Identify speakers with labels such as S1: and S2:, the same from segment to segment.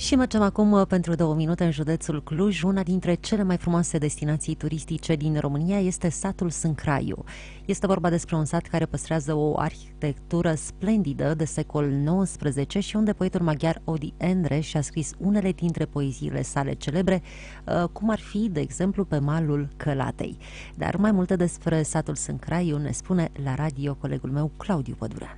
S1: Și mergem acum pentru 2 minute în județul Cluj. Una dintre cele mai frumoase destinații turistice din România este satul Sâncraiu. Este vorba despre un sat care păstrează o arhitectură splendidă de secol XIX și unde poetul maghiar Odi Endre și-a scris unele dintre poeziile sale celebre, cum ar fi, de exemplu, Pe malul Călatei. Dar mai multe despre satul Sâncraiu ne spune la radio colegul meu Claudiu Pădurean.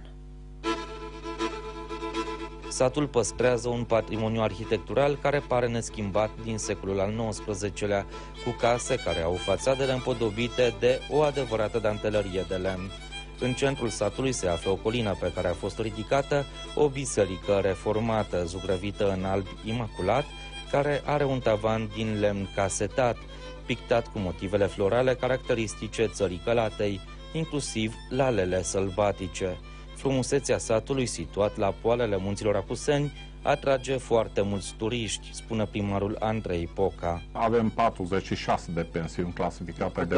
S2: Satul păstrează un patrimoniu arhitectural care pare neschimbat din secolul al XIX-lea, cu case care au fațadele împodobite de o adevărată dantelărie de lemn. În centrul satului se află o colină pe care a fost ridicată o biserică reformată, zugrăvită în alb imaculat, care are un tavan din lemn casetat, pictat cu motivele florale caracteristice țării Călatei, inclusiv lalele sălbatice. Frumusețea satului, situat la poalele munților Apuseni, atrage foarte mulți turiști, spune primarul Andrei Poca.
S3: Avem 46 de pensiuni clasificate de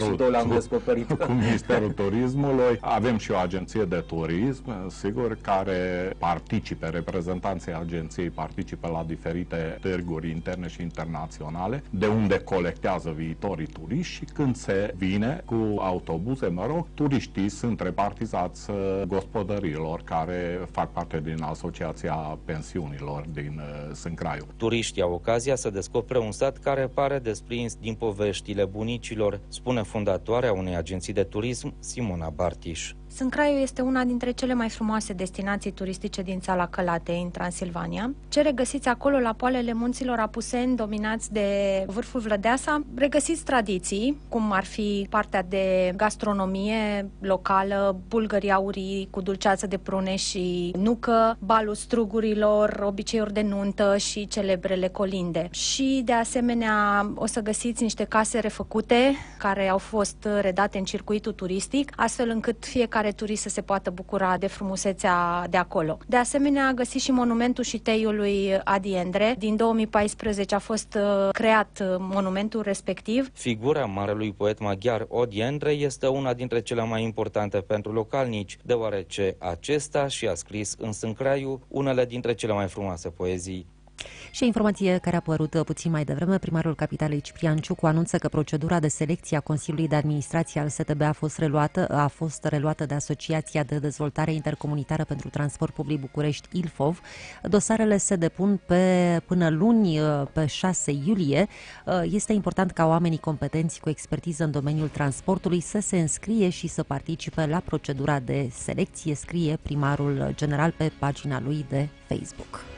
S3: Ministerul Turismului. Avem și o agenție de turism, sigur, care reprezentanții agenției participă la diferite târguri interne și internaționale, de unde colectează viitorii turiști și când se vine cu autobuze, turiștii sunt repartizați gospodăriilor care fac parte din asociația pensiunilor din Sâncraiu.
S2: Turiștii au ocazia să descopere un sat care pare desprins din poveștile bunicilor, spune fondatoarea unei agenții de turism, Simona Bartiș.
S4: Sâncraiu este una dintre cele mai frumoase destinații turistice din țara Călatei, în Transilvania. Ce regăsiți acolo, la poalele munților Apuseni, dominați de vârful Vlădeasa, regăsiți tradiții, cum ar fi partea de gastronomie locală, bulgări aurii cu dulceață de prune și nucă, balul strugurilor, obiceiuri de nuntă și celebrele colinde. Și, de asemenea, o să găsiți niște case refăcute, care au fost redate în circuitul turistic, astfel încât fiecare turist să se poată bucura de frumusețea de acolo. De asemenea, găsiți și monumentul șiteiului Adi Endre. Din 2014 a fost creat monumentul respectiv.
S2: Figura marelui poet maghiar Odi Endre este una dintre cele mai importante pentru localnici, deoarece acesta și-a scris în Sâncraiu unele dintre cele mai frumoase poezii.
S1: Și informație care a apărut puțin mai devreme, primarul capitalei Ciprian Ciucu anunță că procedura de selecție a Consiliului de Administrație al STB a fost reluată de Asociația de Dezvoltare Intercomunitară pentru Transport Public București, Ilfov. Dosarele se depun până luni, pe 6 iulie. Este important ca oamenii competenți cu expertiză în domeniul transportului să se înscrie și să participe la procedura de selecție, scrie primarul general pe pagina lui de Facebook.